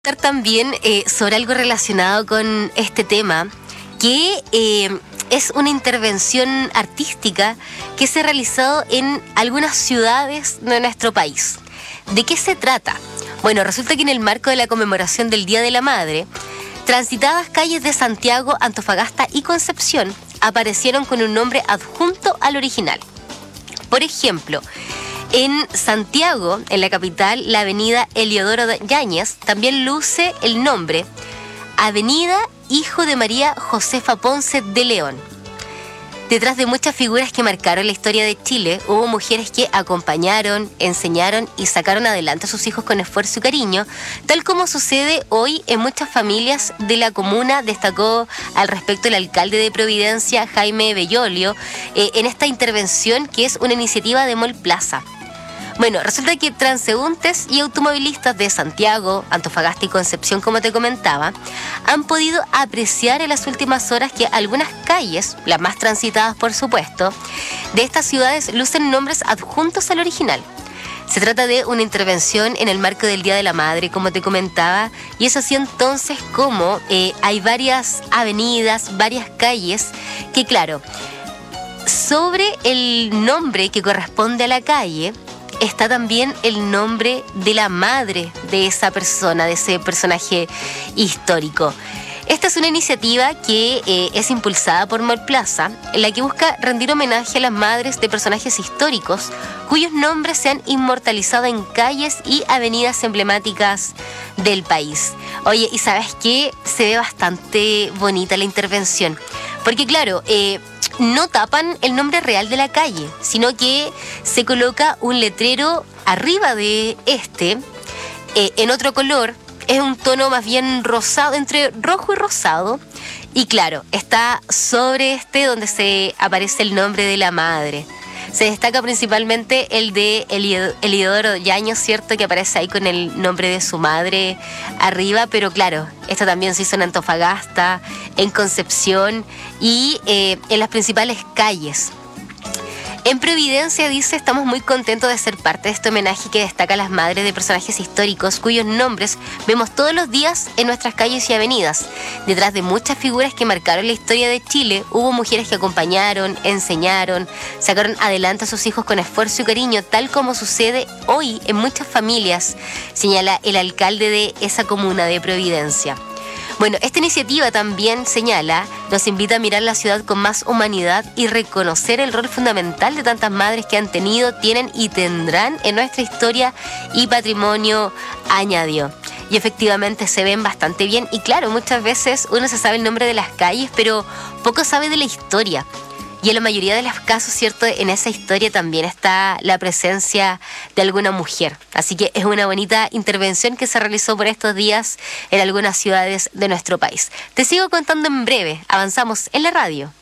También sobre algo relacionado con este tema, que es una intervención artística que se ha realizado en algunas ciudades de nuestro país. ¿De qué se trata? Bueno, resulta que en el marco de la conmemoración del Día de la Madre, transitadas calles de Santiago, Antofagasta y Concepción aparecieron con un nombre adjunto al original. Por ejemplo, en Santiago, en la capital, la avenida Eliodoro Yáñez también luce el nombre Avenida Hijo de María Josefa Ponce de León. Detrás de muchas figuras que marcaron la historia de Chile, hubo mujeres que acompañaron, enseñaron y sacaron adelante a sus hijos con esfuerzo y cariño, tal como sucede hoy en muchas familias de la comuna, destacó al respecto el alcalde de Providencia, Jaime Bellolio, en esta intervención que es una iniciativa de Mall Plaza. Bueno, resulta que transeúntes y automovilistas de Santiago, Antofagasta y Concepción, como te comentaba, han podido apreciar en las últimas horas que algunas calles, las más transitadas por supuesto, de estas ciudades lucen nombres adjuntos al original. Se trata de una intervención en el marco del Día de la Madre, como te comentaba, y es así entonces como hay varias avenidas, varias calles, que claro, sobre el nombre que corresponde a la calle, está también el nombre de la madre de esa persona, de ese personaje histórico. Esta es una iniciativa que es impulsada por Mall Plaza, en la que busca rendir homenaje a las madres de personajes históricos cuyos nombres se han inmortalizado en calles y avenidas emblemáticas del país. Oye, ¿y sabes qué? Se ve bastante bonita la intervención, porque claro, no tapan el nombre real de la calle, sino que se coloca un letrero arriba de en otro color. Es un tono más bien rosado, entre rojo y rosado. Y claro, está sobre donde se aparece el nombre de la madre. Se destaca principalmente el de Eliodoro Yáñez, ¿cierto? Que aparece ahí con el nombre de su madre arriba. Pero claro, esto también se hizo en Antofagasta, en Concepción y en las principales calles. En Providencia, dice, estamos muy contentos de ser parte de este homenaje que destaca a las madres de personajes históricos cuyos nombres vemos todos los días en nuestras calles y avenidas. Detrás de muchas figuras que marcaron la historia de Chile, hubo mujeres que acompañaron, enseñaron, sacaron adelante a sus hijos con esfuerzo y cariño, tal como sucede hoy en muchas familias, señala el alcalde de esa comuna de Providencia. Bueno, esta iniciativa también señala, nos invita a mirar la ciudad con más humanidad y reconocer el rol fundamental de tantas madres que han tenido, tienen y tendrán en nuestra historia y patrimonio, añadió. Y efectivamente se ven bastante bien y claro, muchas veces uno se sabe el nombre de las calles, pero poco sabe de la historia. Y en la mayoría de los casos, ¿cierto? En esa historia también está la presencia de alguna mujer. Así que es una bonita intervención que se realizó por estos días en algunas ciudades de nuestro país. Te sigo contando en breve. Avanzamos en la radio.